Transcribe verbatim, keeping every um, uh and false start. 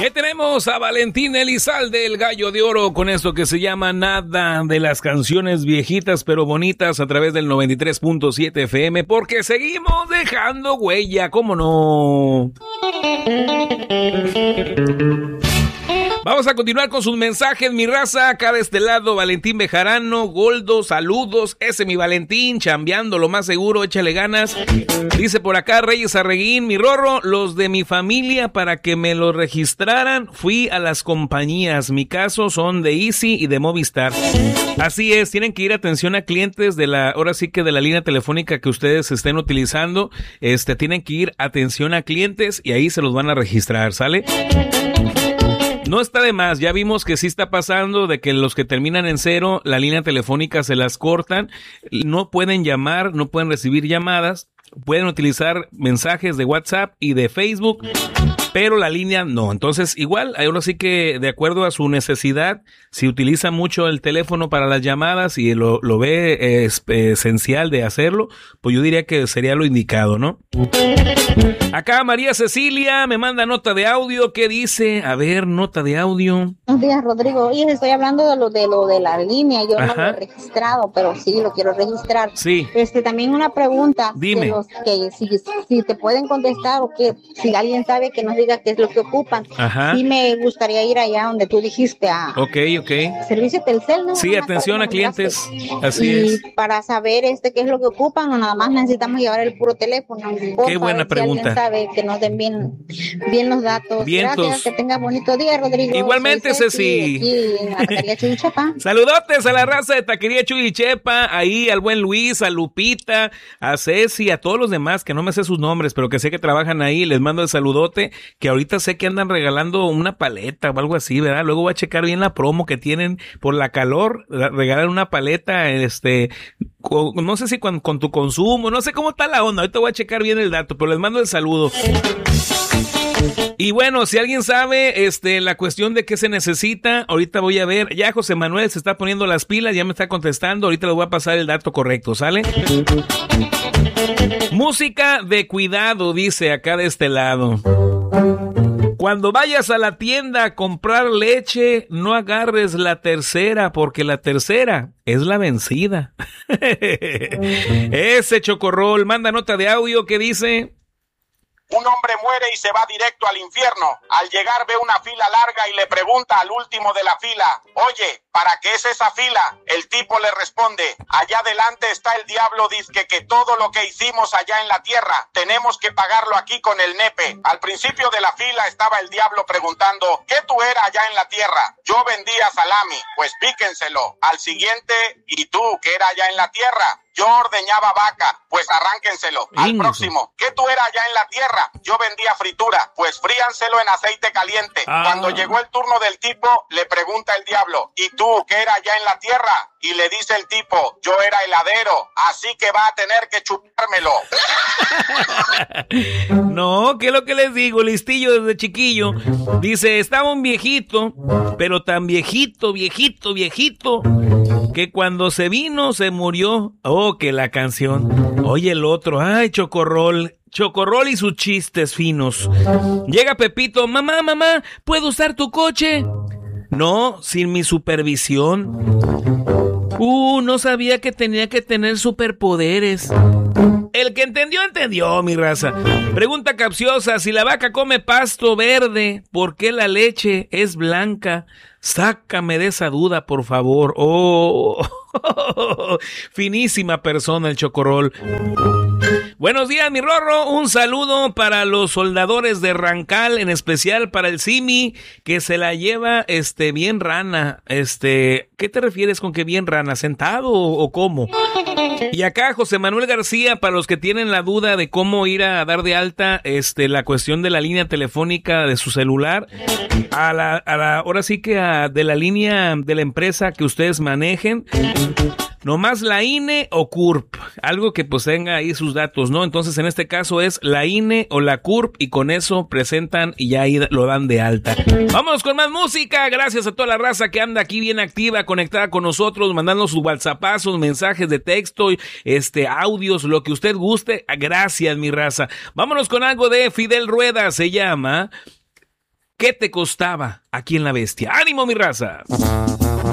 Ya tenemos a Valentín Elizalde, el gallo de oro, con esto que se llama Nada, de las canciones viejitas pero bonitas a través del noventa y tres punto siete F M, porque seguimos dejando huella, ¿cómo no? Vamos a continuar con sus mensajes, mi raza. Acá de este lado, Valentín Bejarano, Goldo, saludos. Ese mi Valentín, chambeando lo más seguro, échale ganas. Dice por acá Reyes Arreguín, mi Rorro, los de mi familia para que me lo registraran, fui a las compañías. Mi caso son de Easy y de Movistar. Así es, tienen que ir a atención a clientes de la, ahora sí que de la línea telefónica que ustedes estén utilizando. Este, tienen que ir a atención a clientes y ahí se los van a registrar, ¿sale? No está de más, ya vimos que sí está pasando de que los que terminan en cero, la línea telefónica se las cortan, no pueden llamar, no pueden recibir llamadas, pueden utilizar mensajes de WhatsApp y de Facebook, pero la línea no. Entonces, igual, ahora sí que de acuerdo a su necesidad, si utiliza mucho el teléfono para las llamadas y lo, lo ve es, esencial de hacerlo, pues yo diría que sería lo indicado, ¿no? Acá María Cecilia me manda nota de audio. ¿Qué dice? A ver, nota de audio. Buenos días, Rodrigo. Oye, estoy hablando de lo de lo de la línea. Yo Ajá. no lo he registrado, pero sí lo quiero registrar. Sí. Este, también una pregunta. Dime. De los que, si, si te pueden contestar o que si alguien sabe que nos diga qué es lo que ocupan. Ajá. Sí me gustaría ir allá donde tú dijiste a... Ok, ok. Servicio Telcel, ¿no? Sí, no atención a clientes. Así y es. para saber este qué es lo que ocupan o nada más necesitamos llevar el puro teléfono. Qué buena pregunta. Si sabe que nos den bien, bien los datos. Vientos. Gracias, que tenga bonito día, Rodrigo. Igualmente, Soy Ceci. Aquí en la Taquería Chuy y Chepa. Saludotes a la raza de Taquería Chuy y Chepa, ahí al buen Luis, a Lupita, a Ceci, a todos los demás que no me sé sus nombres, pero que sé que trabajan ahí. Les mando el saludote, que ahorita sé que andan regalando una paleta o algo así, ¿verdad? Luego voy a checar bien la promo que tienen por la calor, regalan una paleta, este, con, no sé si con, con tu consumo, no sé cómo está la onda, ahorita voy a checar bien el dato, pero les mando el saludo. Y bueno, si alguien sabe este la cuestión de qué se necesita, ahorita voy a ver. Ya José Manuel se está poniendo las pilas, ya me está contestando. Ahorita les voy a pasar el dato correcto, ¿sale? Música de cuidado, dice acá de este lado. Cuando vayas a la tienda a comprar leche, no agarres la tercera, porque la tercera es la vencida. Ese Chocorrol manda nota de audio que dice... Un hombre muere y se va directo al infierno. Al llegar ve una fila larga y le pregunta al último de la fila, oye, ¿para qué es esa fila? El tipo le responde, allá adelante está el diablo, dizque que todo lo que hicimos allá en la tierra, tenemos que pagarlo aquí con el nepe. Al principio de la fila estaba el diablo preguntando, ¿qué tú eras allá en la tierra? Yo vendía salami, pues píquenselo. Al siguiente, ¿y tú qué era allá en la tierra? Yo ordeñaba vaca, pues arránquenselo. Al Inso. próximo, ¿qué tú eras allá en la tierra? Yo vendía fritura, pues fríanselo en aceite caliente. Ah. Cuando llegó el turno del tipo, le pregunta el diablo, ¿y tú qué eras allá en la tierra? Y le dice el tipo, yo era heladero, así que va a tener que chupármelo. No, ¿qué es lo que les digo? Listillo desde chiquillo. Dice, estaba un viejito, pero tan viejito, viejito, viejito, que cuando se vino se murió. Oh, que la canción. Oye el otro, ay, Chocorrol. Chocorrol y sus chistes finos. Llega Pepito, mamá, mamá, ¿puedo usar tu coche? No, sin mi supervisión. Uh, no sabía que tenía que tener superpoderes. El que entendió, entendió, mi raza. Pregunta capciosa, si la vaca come pasto verde, ¿por qué la leche es blanca? Sácame de esa duda, por favor. Oh, finísima persona el Chocorrol. Buenos días, mi Rorro. Un saludo para los soldadores de Rancal, en especial para el Simi, que se la lleva este bien rana. Este, ¿qué te refieres con que bien rana? ¿Sentado o, o cómo? Y acá José Manuel García, para los que tienen la duda de cómo ir a dar de alta este la cuestión de la línea telefónica de su celular, a la, a la ahora sí que a, de la línea de la empresa que ustedes manejen. Nomás la I N E o C U R P, algo que pues tenga ahí sus datos, ¿no? Entonces en este caso es la I N E o la C U R P y con eso presentan y ya ahí lo dan de alta. Vámonos con más música, gracias a toda la raza que anda aquí bien activa, conectada con nosotros, mandando sus WhatsAppazos, mensajes de texto, este, audios, lo que usted guste, gracias mi raza. Vámonos con algo de Fidel Rueda, se llama... ¿qué te costaba aquí en La Bestia? ¡Ánimo, mi raza!